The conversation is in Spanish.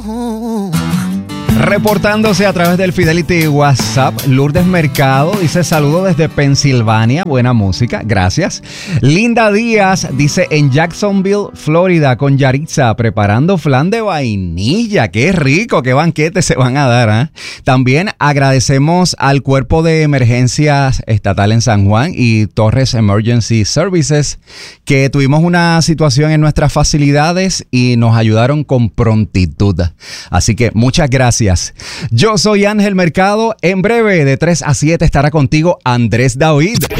Reportándose a través del Fidelity WhatsApp, Lourdes Mercado dice saludo desde Pensilvania, buena música, gracias. Linda Díaz dice en Jacksonville, Florida, con Yaritza, preparando flan de vainilla, qué rico, qué banquete se van a dar, ¿eh? También agradecemos al Cuerpo de Emergencias Estatal en San Juan y Torres Emergency Services, que tuvimos una situación en nuestras facilidades y nos ayudaron con prontitud. Así que muchas gracias. Yo soy Ángel Mercado. En breve, de 3 a 7, estará contigo Andrés David.